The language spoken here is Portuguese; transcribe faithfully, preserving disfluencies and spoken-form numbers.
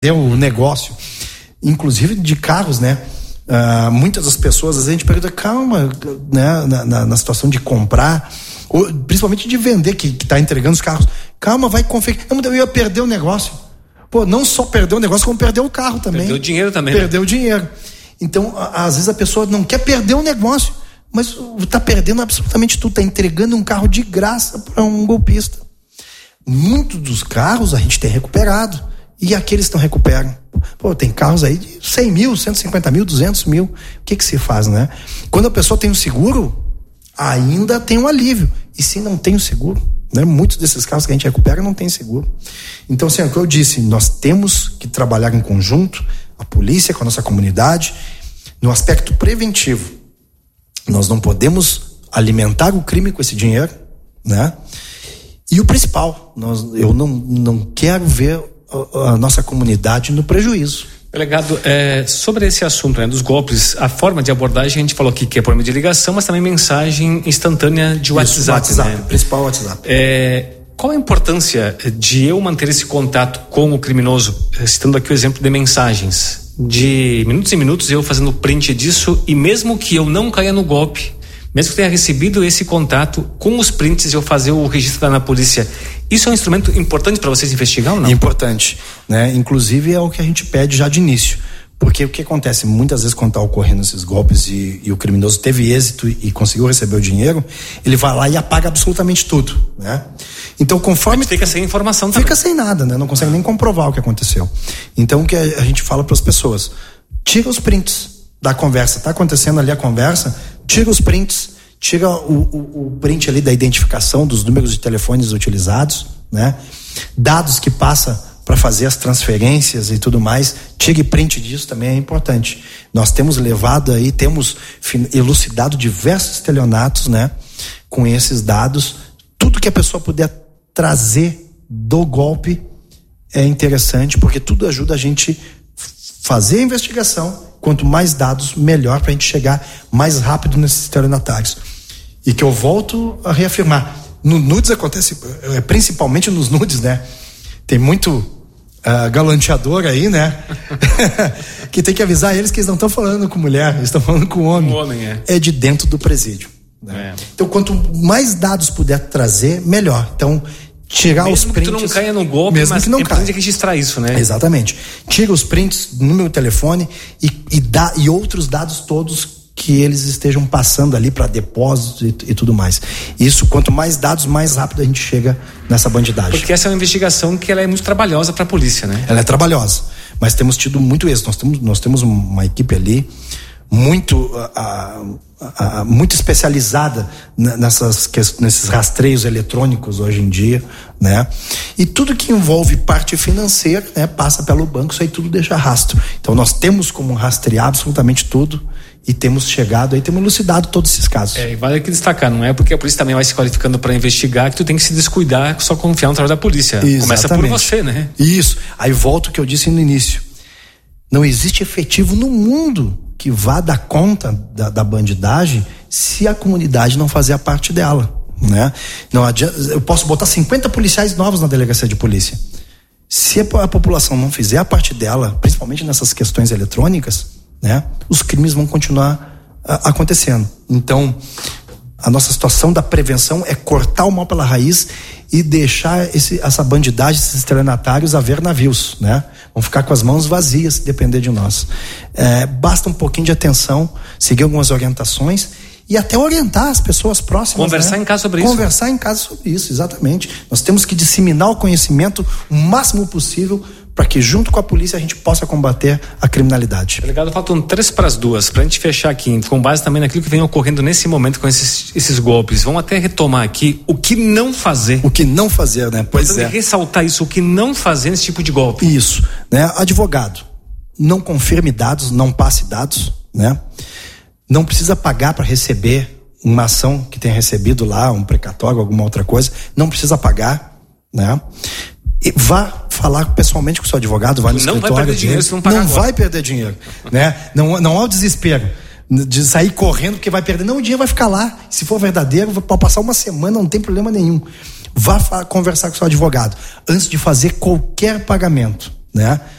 o negócio, inclusive de carros, né? Uh, muitas das pessoas, às vezes a gente pergunta, calma, né? Na, na, na situação de comprar, ou, principalmente de vender, que, que tá entregando os carros, calma, vai conferir. Eu ia perder o negócio. Pô, não só perdeu o negócio, como perdeu o carro também. Perdeu o dinheiro também. Perdeu né? o dinheiro. Então, às vezes a pessoa não quer perder o negócio, mas tá perdendo absolutamente tudo, tá entregando um carro de graça para um golpista. Muitos dos carros a gente tem recuperado, e aqueles que não recuperam, pô, tem carros aí de cem mil, cento e cinquenta mil, duzentos mil, o que que se faz, né? Quando a pessoa tem um seguro, ainda tem um alívio, e se não tem o seguro, né? Muitos desses carros que a gente recupera não tem seguro. Então, assim, é o que eu disse, nós temos que trabalhar em conjunto, a polícia com a nossa comunidade, no aspecto preventivo. Nós não podemos alimentar o crime com esse dinheiro, né? E o principal, nós, eu não, não quero ver a, a nossa comunidade no prejuízo. Delegado, é, sobre esse assunto, né, dos golpes, a forma de abordagem, a gente falou aqui que é por meio de ligação, mas também mensagem instantânea de WhatsApp. Isso, WhatsApp, né? Principal WhatsApp. É, qual a importância de eu manter esse contato com o criminoso? Citando aqui o exemplo de mensagens. De minutos em minutos eu fazendo print disso, e mesmo que eu não caia no golpe, mesmo que tenha recebido esse contato, com os prints eu fazer o registro na polícia, isso é um instrumento importante para vocês investigar ou não? Importante, né? Inclusive é o que a gente pede já de início, porque o que acontece muitas vezes quando está ocorrendo esses golpes e, e o criminoso teve êxito e, e conseguiu receber o dinheiro, ele vai lá e apaga absolutamente tudo, né? Então conforme... Mas fica sem informação também. Fica sem nada, né? Não consegue nem comprovar o que aconteceu. Então o que a gente fala para as pessoas, tira os prints da conversa, tá acontecendo ali a conversa, tira os prints, tira o, o, o print ali da identificação dos números de telefones utilizados, né? Dados que passa para fazer as transferências e tudo mais, tire print disso também é importante. Nós temos levado aí, temos elucidado diversos estelionatos, né? Com esses dados, tudo que a pessoa puder trazer do golpe é interessante, porque tudo ajuda a gente fazer a investigação. Quanto mais dados, melhor para a gente chegar mais rápido nesses estelionatários. E que eu volto a reafirmar, no nudes acontece, principalmente nos nudes, né? Tem muito uh, galanteador aí, né? Que tem que avisar eles que eles não estão falando com mulher, eles estão falando com homem. O homem é. É de dentro do presídio. Né? É. Então, quanto mais dados puder trazer, melhor. Então, tirar mesmo os prints. Mesmo que tu não caia no golpe, mesmo mas que não é importante caia. registrar isso, né? Exatamente. Tira os prints no meu telefone e, e, dá, e outros dados todos que eles estejam passando ali para depósitos e, e tudo mais. Isso, quanto mais dados, mais rápido a gente chega nessa bandidagem. Porque essa é uma investigação que ela é muito trabalhosa para a polícia, né? Ela é trabalhosa, mas temos tido muito êxito. Nós temos, nós temos uma equipe ali muito a, a, a, muito especializada nessas, nesses rastreios eletrônicos hoje em dia, né? E tudo que envolve parte financeira, né, passa pelo banco, isso aí tudo deixa rastro. Então nós temos como rastrear absolutamente tudo e temos chegado aí, temos elucidado todos esses casos. É, e vale aqui destacar, não é porque a polícia também vai se qualificando para investigar que tu tem que se descuidar, só confiar no trabalho da polícia. Exatamente. Começa por você, né? Isso. Aí volta o que eu disse no início. Não existe efetivo no mundo que vá dar conta da, da bandidagem se a comunidade não fazer a parte dela, né? Não adianta, eu posso botar cinquenta policiais novos na delegacia de polícia. Se a, a população não fizer a parte dela, principalmente nessas questões eletrônicas, né? Os crimes vão continuar a, acontecendo. Então, a nossa situação da prevenção é cortar o mal pela raiz e deixar esse, essa bandidagem, esses estelionatários a ver navios, né? Vão ficar com as mãos vazias se depender de nós. É, basta um pouquinho de atenção, seguir algumas orientações e até orientar as pessoas próximas. Conversar, né? Em casa sobre isso. Conversar em casa sobre isso, exatamente. Nós temos que disseminar o conhecimento o máximo possível para que junto com a polícia a gente possa combater a criminalidade. Delegado, faltam três para as duas, para a gente fechar aqui, com base também naquilo que vem ocorrendo nesse momento com esses, esses golpes. Vamos até retomar aqui o que não fazer. O que não fazer, né? Pois Portanto, é. ressaltar isso, o que não fazer nesse tipo de golpe. Isso, né? Advogado, não confirme dados, não passe dados, né? Não precisa pagar para receber uma ação que tenha recebido lá, um precatório, alguma outra coisa, não precisa pagar, né? E vá falar pessoalmente com o seu advogado, vai no não escritório vai perder dinheiro se não pagar. Não vai perder dinheiro, né? Não, não há o desespero de sair correndo porque vai perder. Não, o dinheiro vai ficar lá. Se for verdadeiro, pode passar uma semana, não tem problema nenhum. Vá conversar com o seu advogado antes de fazer qualquer pagamento, né?